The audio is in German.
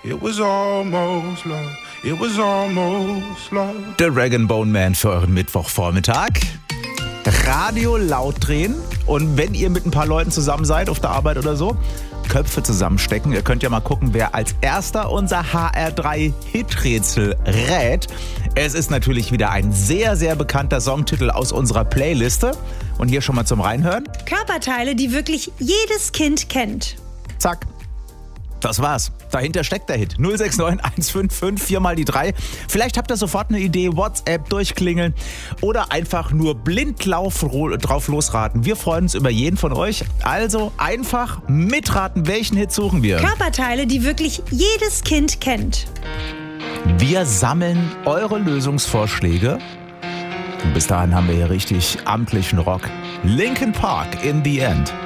It was almost love. It was almost love. Der Rag & Bone Man für euren Mittwochvormittag. Radio laut drehen und wenn ihr mit ein paar Leuten zusammen seid auf der Arbeit oder so, Köpfe zusammenstecken. Ihr könnt ja mal gucken, wer als erster unser HR3-Hiträtsel rät. Es ist natürlich wieder ein sehr, sehr bekannter Songtitel aus unserer Playliste. Und hier schon mal zum Reinhören. Körperteile, die wirklich jedes Kind kennt. Zack. Das war's. Dahinter steckt der Hit. 069 155 4 mal die 3. Vielleicht habt ihr sofort eine Idee, WhatsApp durchklingeln oder einfach nur blind drauf losraten. Wir freuen uns über jeden von euch. Also einfach mitraten, welchen Hit suchen wir. Körperteile, die wirklich jedes Kind kennt. Wir sammeln eure Lösungsvorschläge. Und bis dahin haben wir hier richtig amtlichen Rock. Linkin Park in the End.